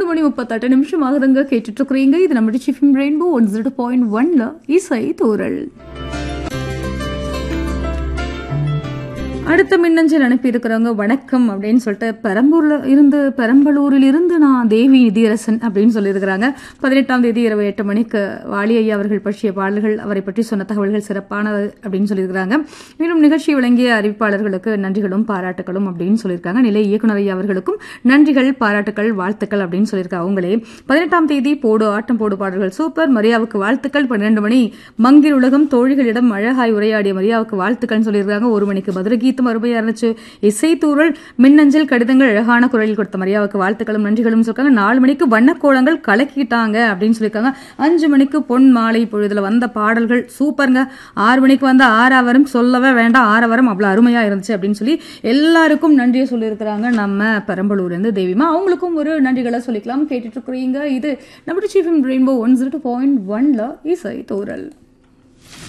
10:38 ஆகுதுங்க. கேட்டுட்டு இருக்கிறீங்க. இது நம்ம சிஃபிம் ரெயின்போ 102.1ல இசை தூரல். அடுத்த மின்னஞ்சல் அனுப்பி இருக்கிறவங்க வணக்கம் அப்படின்னு சொல்லிட்டு பெரம்பலூரில் இருந்து நான் தேவி நிதியரசன் அப்படின்னு சொல்லியிருக்கிறாங்க. 18ஆம் தேதி இரவு 8 மணிக்கு வாலி ஐயா அவர்கள் பற்றிய பாடல்கள், அவரை பற்றி சொன்ன தகவல்கள் சிறப்பானது அப்படின்னு சொல்லியிருக்கிறாங்க. மேலும் நிகழ்ச்சி வழங்கிய அறிவிப்பாளர்களுக்கு நன்றிகளும் பாராட்டுகளும் அப்படின்னு சொல்லியிருக்காங்க. நிலை இயக்குனர் ஐயா அவர்களுக்கும் நன்றிகள், பாராட்டுகள், வாழ்த்துக்கள் அப்படின்னு சொல்லியிருக்காங்க. அவங்களே 18ஆம் தேதி போடு ஆட்டம் போடு பாடல்கள் சூப்பர், மரியாவுக்கு வாழ்த்துக்கள். 12 மணி மங்கில் உலகம் தோழிகளிடம் அழகாய் உரையாடிய மரியாவுக்கு வாழ்த்துக்கள் சொல்லியிருக்காங்க. 1 மணிக்கு மதுரை கீதம் அருமையா இருந்துச்சு. இசைத்தூரல், மின்னஞ்சல், கடிதங்கள், அழகான குரலில் கொடுத்த மரியாவுக்கு வாழ்த்துக்களும் நன்றிகளும் சொல்லிருக்காங்க. 4 மணிக்கு வண்ணக்கோலங்கள் கலக்கிட்டாங்க அப்படின்னு சொல்லியிருக்காங்க. 5 மணிக்கு பொன் மாலை பொழுதுல வந்த பாடல்கள் சூப்பருங்க. 6 மணிக்கு வந்த ஆறாவரம் சொல்லவே வேண்டாம், ஆறாவரம் அவ்வளவு அருமையா இருந்துச்சு அப்படின்னு சொல்லி எல்லாருக்கும் நன்றியை சொல்லியிருக்கிறாங்க. நம்ம பெரம்பலூர்ல இருந்து தேவிமா, அவங்களுக்கும் ஒரு நன்றிகளை சொல்லிக்கலாம். கேட்டுட்டு இருக்கிறீங்க. இது நம்ம சிஃபிம் ரெயின்போ 102.1ல இசை தூரல்.